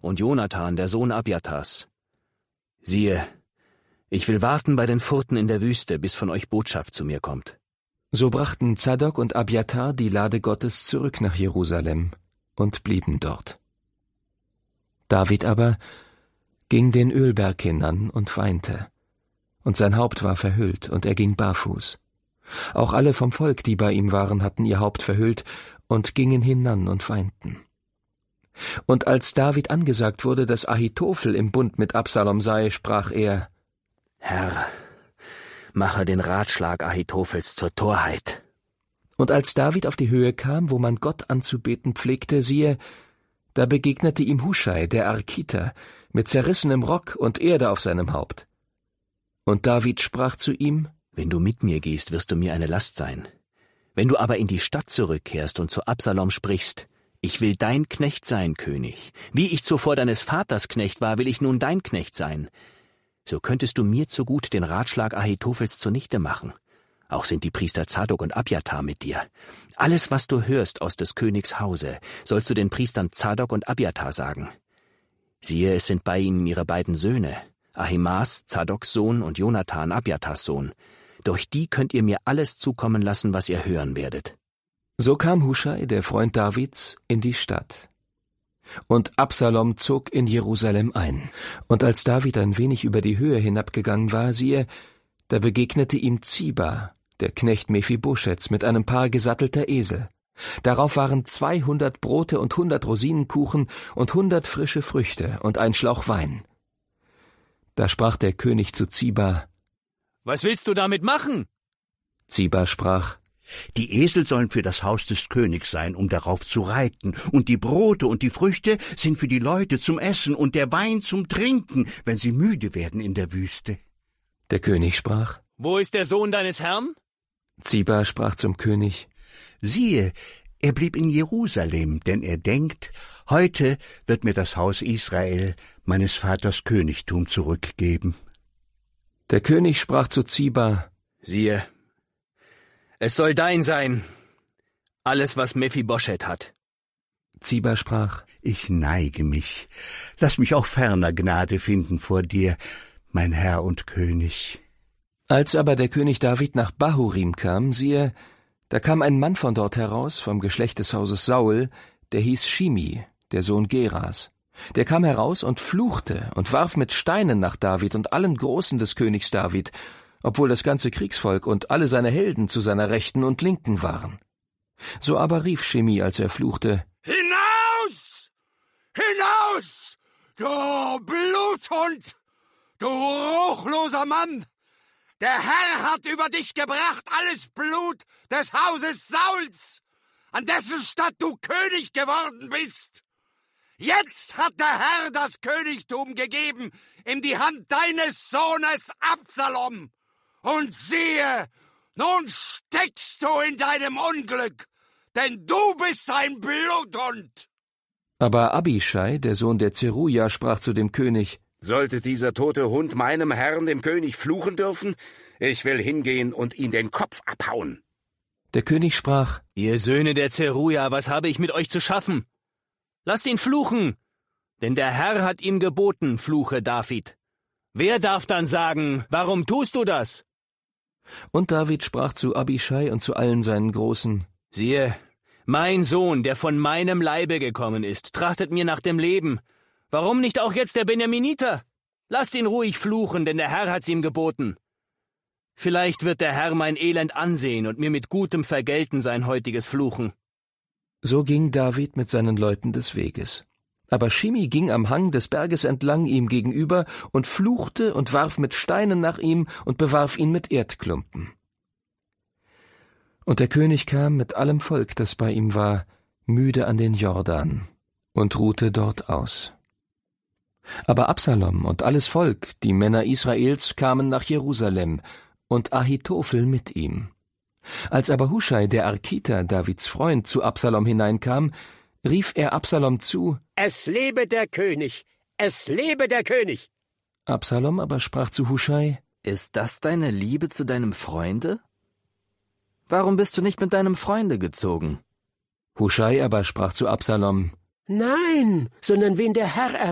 und Jonathan, der Sohn Abjatars. Siehe, ich will warten bei den Furten in der Wüste, bis von euch Botschaft zu mir kommt.« So brachten Zadok und Abjatar die Lade Gottes zurück nach Jerusalem und blieben dort. David aber ging den Ölberg hinan und weinte, und sein Haupt war verhüllt, und er ging barfuß. Auch alle vom Volk, die bei ihm waren, hatten ihr Haupt verhüllt und gingen hinan und weinten. Und als David angesagt wurde, dass Ahitophel im Bund mit Absalom sei, sprach er: »Herr, mache den Ratschlag Ahitophels zur Torheit.« Und als David auf die Höhe kam, wo man Gott anzubeten pflegte, siehe, da begegnete ihm Huschai, der Arkiter, mit zerrissenem Rock und Erde auf seinem Haupt. Und David sprach zu ihm: »Wenn du mit mir gehst, wirst du mir eine Last sein. Wenn du aber in die Stadt zurückkehrst und zu Absalom sprichst: Ich will dein Knecht sein, König. Wie ich zuvor deines Vaters Knecht war, will ich nun dein Knecht sein. So könntest du mir zu gut den Ratschlag Ahitophels zunichte machen. Auch sind die Priester Zadok und Abjatar mit dir. Alles, was du hörst aus des Königs Hause, sollst du den Priestern Zadok und Abjatar sagen. Siehe, es sind bei ihnen ihre beiden Söhne, Ahimaas, Zadoks Sohn, und Jonathan, Abjatars Sohn. Durch die könnt ihr mir alles zukommen lassen, was ihr hören werdet.« So kam Huschai, der Freund Davids, in die Stadt. Und Absalom zog in Jerusalem ein. Und als David ein wenig über die Höhe hinabgegangen war, siehe, da begegnete ihm Ziba, der Knecht Mephibosheths, mit einem Paar gesattelter Esel. Darauf waren 200 Brote und 100 Rosinenkuchen und 100 frische Früchte und ein Schlauch Wein. Da sprach der König zu Ziba: »Was willst du damit machen?« Ziba sprach: »Die Esel sollen für das Haus des Königs sein, um darauf zu reiten, und die Brote und die Früchte sind für die Leute zum Essen und der Wein zum Trinken, wenn sie müde werden in der Wüste.« Der König sprach: »Wo ist der Sohn deines Herrn?« Ziba sprach zum König: »Siehe, er blieb in Jerusalem, denn er denkt, heute wird mir das Haus Israel meines Vaters Königtum zurückgeben.« Der König sprach zu Ziba: »Siehe, es soll dein sein, alles, was Mephibosheth hat.« Ziba sprach: »Ich neige mich. Lass mich auch ferner Gnade finden vor dir, mein Herr und König.« Als aber der König David nach Bahurim kam, siehe, da kam ein Mann von dort heraus, vom Geschlecht des Hauses Saul, der hieß Shimi, der Sohn Geras. Der kam heraus und fluchte und warf mit Steinen nach David und allen Großen des Königs David, obwohl das ganze Kriegsvolk und alle seine Helden zu seiner Rechten und Linken waren. So aber rief Shimi, als er fluchte: »Hinaus! Hinaus, du Bluthund! Du ruchloser Mann! Der Herr hat über dich gebracht alles Blut des Hauses Sauls, an dessen Statt du König geworden bist. Jetzt hat der Herr das Königtum gegeben in die Hand deines Sohnes Absalom. Und siehe, nun steckst du in deinem Unglück, denn du bist ein Bluthund.« Aber Abischai, der Sohn der Zeruja, sprach zu dem König: »Sollte dieser tote Hund meinem Herrn, dem König, fluchen dürfen? Ich will hingehen und ihn den Kopf abhauen.« Der König sprach: »Ihr Söhne der Zeruja, was habe ich mit euch zu schaffen? Lasst ihn fluchen, denn der Herr hat ihm geboten, fluche David. Wer darf dann sagen, warum tust du das?« Und David sprach zu Abischai und zu allen seinen Großen: »Siehe, mein Sohn, der von meinem Leibe gekommen ist, trachtet mir nach dem Leben. Warum nicht auch jetzt der Benjaminiter? Lasst ihn ruhig fluchen, denn der Herr hat's ihm geboten. Vielleicht wird der Herr mein Elend ansehen und mir mit Gutem vergelten sein heutiges Fluchen.« So ging David mit seinen Leuten des Weges. Aber Shimi ging am Hang des Berges entlang ihm gegenüber und fluchte und warf mit Steinen nach ihm und bewarf ihn mit Erdklumpen. Und der König kam mit allem Volk, das bei ihm war, müde an den Jordan und ruhte dort aus. Aber Absalom und alles Volk, die Männer Israels, kamen nach Jerusalem, und Ahitophel mit ihm. Als aber Huschai, der Arkiter, Davids Freund, zu Absalom hineinkam, rief er Absalom zu: »Es lebe der König! Es lebe der König!« Absalom aber sprach zu Huschai: »Ist das deine Liebe zu deinem Freunde? Warum bist du nicht mit deinem Freunde gezogen?« Huschai aber sprach zu Absalom: »Nein, sondern wen der Herr